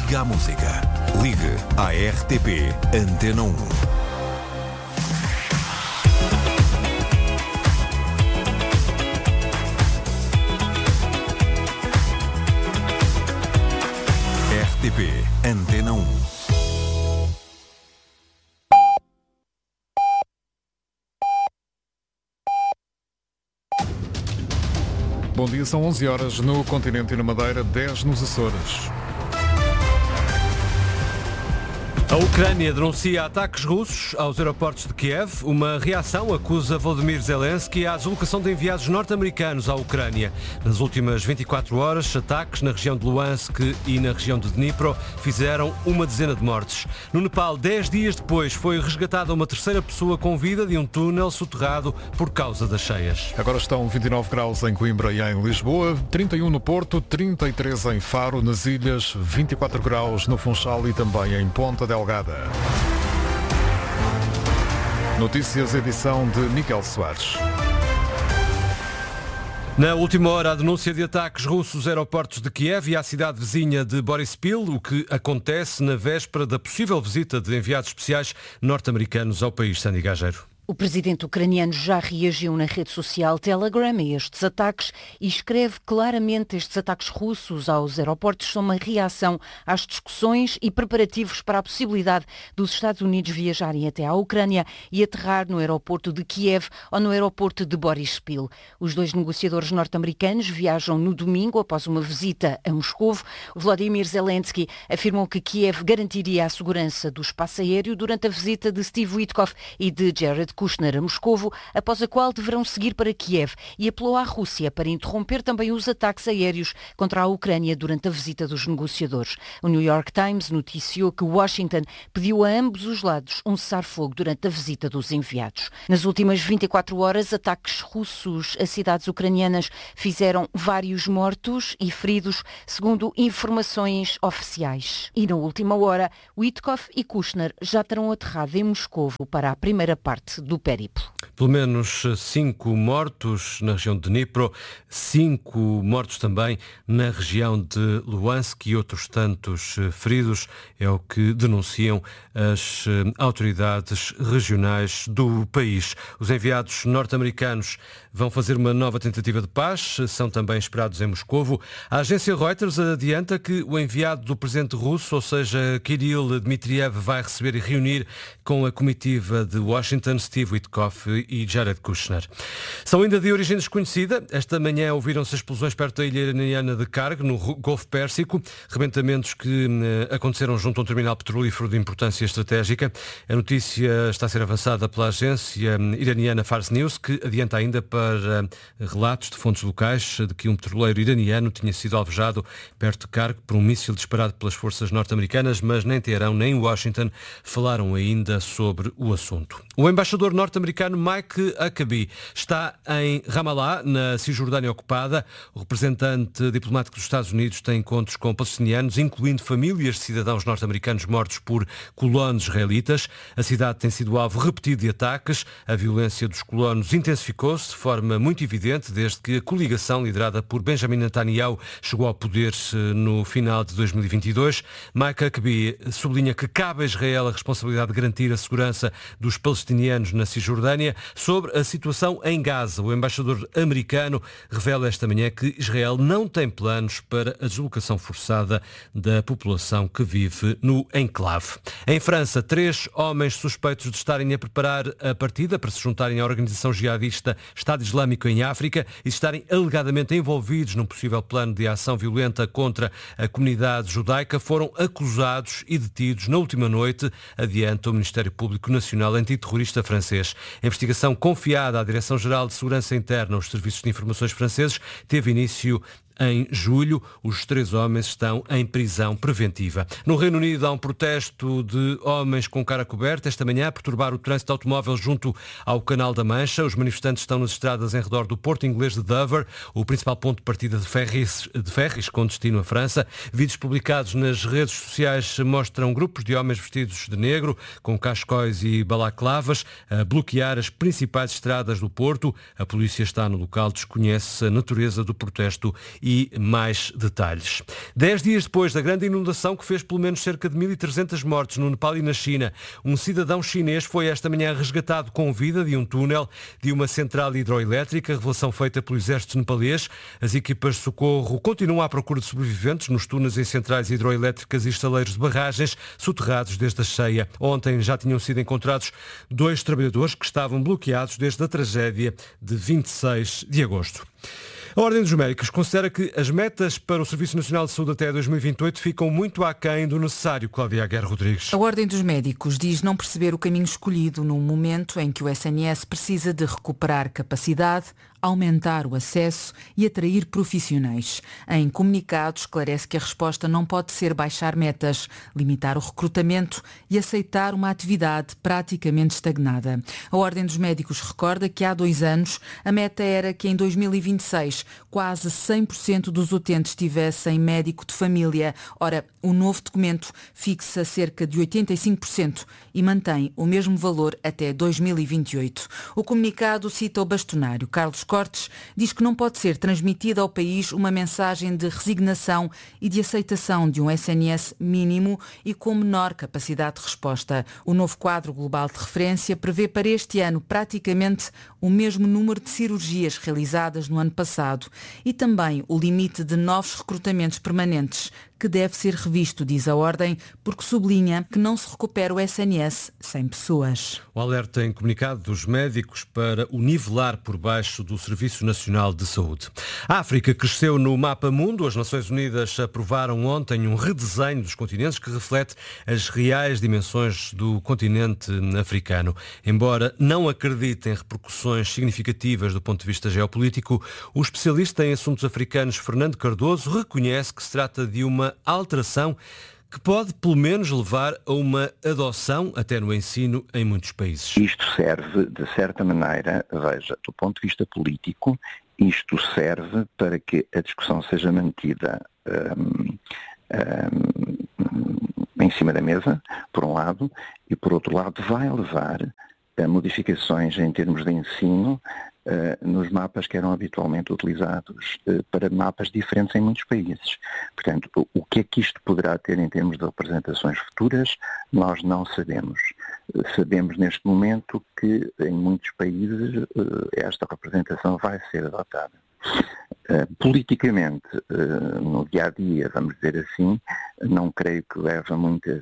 Liga à música. Ligue à RTP Antena 1. RTP Antena 1. Bom dia, são 11 horas no continente e na Madeira, 10 nos Açores. A Ucrânia denuncia ataques russos aos aeroportos de Kiev. Uma reação acusa Volodymyr Zelensky à deslocação de enviados norte-americanos à Ucrânia. Nas últimas 24 horas, ataques na região de Luhansk e na região de Dnipro fizeram uma dezena de mortes. No Nepal, 10 dias depois, foi resgatada uma terceira pessoa com vida de um túnel soterrado por causa das cheias. Agora estão 29 graus em Coimbra e em Lisboa, 31 no Porto, 33 em Faro, nas Ilhas, 24 graus no Funchal e também em Ponta Delgada. Notícias, edição de Miguel Soares. Na última hora, a denúncia de ataques russos a aeroportos de Kiev e à cidade vizinha de Borispil, o que acontece na véspera da possível visita de enviados especiais norte-americanos ao país. Sandy Gageiro. O presidente ucraniano já reagiu na rede social Telegram a estes ataques e escreve claramente: estes ataques russos aos aeroportos são uma reação às discussões e preparativos para a possibilidade dos Estados Unidos viajarem até à Ucrânia e aterrar no aeroporto de Kiev ou no aeroporto de Borispil. Os dois negociadores norte-americanos viajam no domingo após uma visita a Moscovo. Volodymyr Zelensky afirmou que Kiev garantiria a segurança do espaço aéreo durante a visita de Steve Witkoff e de Jared Kushner a Moscovo, após a qual deverão seguir para Kiev, e apelou à Rússia para interromper também os ataques aéreos contra a Ucrânia durante a visita dos negociadores. O New York Times noticiou que Washington pediu a ambos os lados um cessar-fogo durante a visita dos enviados. Nas últimas 24 horas, ataques russos a cidades ucranianas fizeram vários mortos e feridos, segundo informações oficiais. E na última hora, Witkoff e Kushner já terão aterrado em Moscovo para a primeira parte do périplo. Pelo menos 5 mortos na região de Dnipro, 5 mortos também na região de Luhansk e outros tantos feridos, é o que denunciam as autoridades regionais do país. Os enviados norte-americanos vão fazer uma nova tentativa de paz, são também esperados em Moscovo. A agência Reuters adianta que o enviado do presidente russo, ou seja, Kirill Dmitriev, vai receber e reunir com a comitiva de Washington, Steve Witkoff e Jared Kushner. São ainda de origem desconhecida. Esta manhã ouviram-se explosões perto da ilha iraniana de Karg, no Golfo Pérsico, rebentamentos que aconteceram junto a um terminal petrolífero de importância estratégica. A notícia está a ser avançada pela agência iraniana Fars News, que adianta ainda para relatos de fontes locais de que um petroleiro iraniano tinha sido alvejado perto de Karg por um míssil disparado pelas forças norte-americanas, mas nem Teherão nem Washington falaram ainda sobre o assunto. O embaixador norte-americano Mike Huckabee está em Ramallah, na Cisjordânia ocupada. O representante diplomático dos Estados Unidos tem encontros com palestinianos, incluindo famílias de cidadãos norte-americanos mortos por colonos israelitas. A cidade tem sido alvo repetido de ataques. A violência dos colonos intensificou-se de forma muito evidente desde que a coligação liderada por Benjamin Netanyahu chegou ao poder no final de 2022. Mike Huckabee sublinha que cabe a Israel a responsabilidade de garantir a segurança dos palestinianos na Cisjordânia. Sobre a situação em Gaza, o embaixador americano revela esta manhã que Israel não tem planos para a deslocação forçada da população que vive no enclave. Em França, 3 homens suspeitos de estarem a preparar a partida para se juntarem à organização jihadista Estado Islâmico em África e estarem alegadamente envolvidos num possível plano de ação violenta contra a comunidade judaica foram acusados e detidos na última noite, adianta o Ministério Público Nacional Antiterrorista francês. A investigação confiada à Direção-Geral de Segurança Interna, os serviços de informações franceses, teve início em julho. Os 3 homens estão em prisão preventiva. No Reino Unido há um protesto de homens com cara coberta esta manhã a perturbar o trânsito automóvel junto ao Canal da Mancha. Os manifestantes estão nas estradas em redor do Porto Inglês de Dover, o principal ponto de partida de ferries com destino à França. Vídeos publicados nas redes sociais mostram grupos de homens vestidos de negro, com cascóis e balaclavas, a bloquear as principais estradas do Porto. A polícia está no local, desconhece a natureza do protesto e mais detalhes. 10 dias depois da grande inundação que fez pelo menos cerca de 1.300 mortes no Nepal e na China, um cidadão chinês foi esta manhã resgatado com vida de um túnel de uma central hidroelétrica, revelação feita pelo exército nepalês. As equipas de socorro continuam à procura de sobreviventes nos túneis em centrais hidroelétricas e estaleiros de barragens soterrados desde a cheia. Ontem já tinham sido encontrados 2 trabalhadores que estavam bloqueados desde a tragédia de 26 de agosto. A Ordem dos Médicos considera que as metas para o Serviço Nacional de Saúde até 2028 ficam muito aquém do necessário. Cláudia Aguiar Rodrigues. A Ordem dos Médicos diz não perceber o caminho escolhido num momento em que o SNS precisa de recuperar capacidade, aumentar o acesso e atrair profissionais. Em comunicado, esclarece que a resposta não pode ser baixar metas, limitar o recrutamento e aceitar uma atividade praticamente estagnada. A Ordem dos Médicos recorda que há 2 anos a meta era que em 2026 quase 100% dos utentes tivessem médico de família. Ora, o novo documento fixa cerca de 85% e mantém o mesmo valor até 2028. O comunicado cita o bastonário Carlos Cortes, diz que não pode ser transmitida ao país uma mensagem de resignação e de aceitação de um SNS mínimo e com menor capacidade de resposta. O novo quadro global de referência prevê para este ano praticamente o mesmo número de cirurgias realizadas no ano passado e também o limite de novos recrutamentos permanentes, que deve ser revisto, diz a Ordem, porque sublinha que não se recupera o SNS sem pessoas. O alerta em comunicado dos médicos para o nivelar por baixo do Serviço Nacional de Saúde. A África cresceu no mapa mundo. As Nações Unidas aprovaram ontem um redesenho dos continentes que reflete as reais dimensões do continente africano. Embora não acredite em repercussões significativas do ponto de vista geopolítico, o especialista em assuntos africanos Fernando Cardoso reconhece que se trata de uma alteração que pode, pelo menos, levar a uma adoção até no ensino em muitos países. Isto serve, de certa maneira, veja, do ponto de vista político, isto serve para que a discussão seja mantida em cima da mesa, por um lado, e por outro lado vai levar a modificações em termos de ensino nos mapas que eram habitualmente utilizados para mapas diferentes em muitos países. Portanto, o que é que isto poderá ter em termos de representações futuras, nós não sabemos. Sabemos neste momento que em muitos países esta representação vai ser adotada. Politicamente, no dia-a-dia, vamos dizer assim, não creio que leve a muitas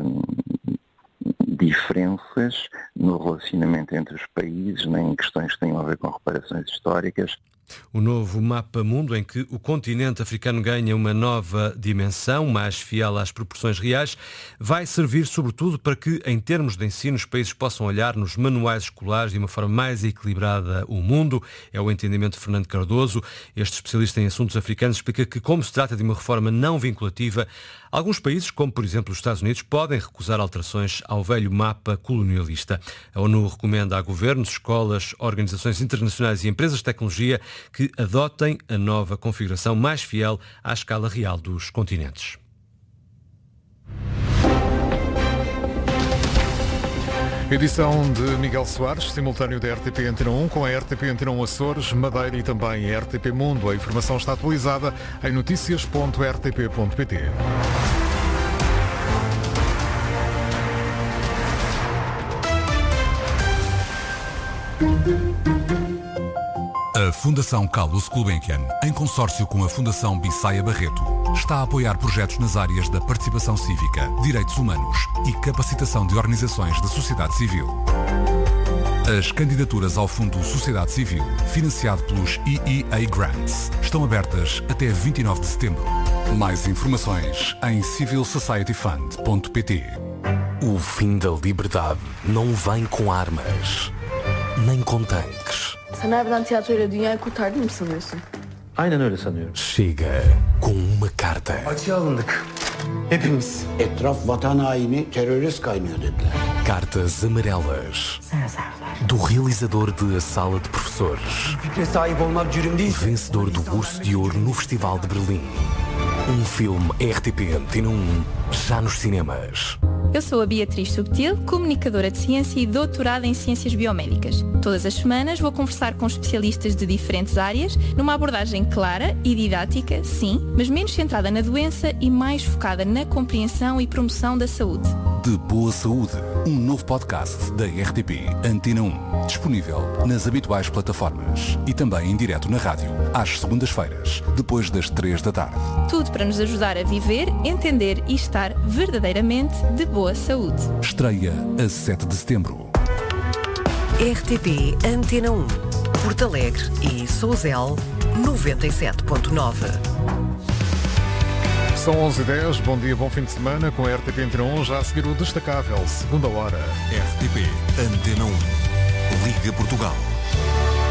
diferenças no relacionamento entre os países, nem em questões que tenham a ver com reparações históricas. O novo mapa mundo, em que o continente africano ganha uma nova dimensão, mais fiel às proporções reais, vai servir sobretudo para que, em termos de ensino, os países possam olhar nos manuais escolares de uma forma mais equilibrada o mundo. É o entendimento de Fernando Cardoso. Este especialista em assuntos africanos explica que, como se trata de uma reforma não vinculativa, alguns países, como por exemplo os Estados Unidos, podem recusar alterações ao velho mapa colonialista. A ONU recomenda a governos, escolas, organizações internacionais e empresas de tecnologia que adotem a nova configuração mais fiel à escala real dos continentes. Edição de Miguel Soares, simultâneo da RTP Antena 1 com a RTP Antena 1 Açores, Madeira e também a RTP Mundo. A informação está atualizada em noticias.rtp.pt. A Fundação Carlos Gulbenkian, em consórcio com a Fundação Bissaia Barreto, está a apoiar projetos nas áreas da participação cívica, direitos humanos e capacitação de organizações da sociedade civil. As candidaturas ao Fundo Sociedade Civil, financiado pelos EEA Grants, estão abertas até 29 de setembro. Mais informações em civilsocietyfund.pt. O fim da liberdade não vem com armas, nem com tanques. Sen harbiden tiyatroyla dünyayı kurtardın mı sanıyorsun? Aynen öyle sanıyorum. Chega com uma carta. Açığa alındık. Hepimiz. Etraf vatan haini, terörist kaynıyor dediler. Cartas amarelas. Do realizador de A Sala de Professores. Fikre sahip olmak cürüm değil. Vencedor do Urso de Ouro no Festival de Berlim. Um filme RTP Antena 1, já nos cinemas. Eu sou a Beatriz Subtil, comunicadora de ciência e doutorada em ciências biomédicas. Todas as semanas vou conversar com especialistas de diferentes áreas, numa abordagem clara e didática, sim, mas menos centrada na doença e mais focada na compreensão e promoção da saúde. De Boa Saúde, um novo podcast da RTP Antena 1, disponível nas habituais plataformas e também em direto na rádio, às segundas-feiras, depois das 3 da tarde. Tudo para nos ajudar a viver, entender e estar verdadeiramente de boa saúde. Estreia a 7 de setembro. RTP Antena 1, Porto Alegre e Sousel, 97.9. São 11h10, bom dia, bom fim de semana com a RTP Antena 1, já a seguir o destacável, segunda hora. RTP Antena 1, Liga Portugal.